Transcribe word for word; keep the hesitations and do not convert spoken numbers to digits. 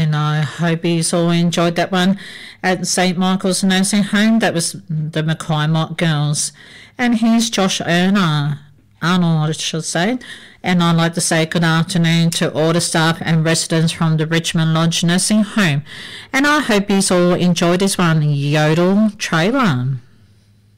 and I hope you all enjoyed that one at Saint Michael's Nursing Home. That was the Mackay Mock Girls. And here's Josh Erner, Arnold I should say, and I'd like to say good afternoon to all the staff and residents from the Richmond Lodge Nursing Home, and I hope you all enjoyed this one, Yodel Trailer.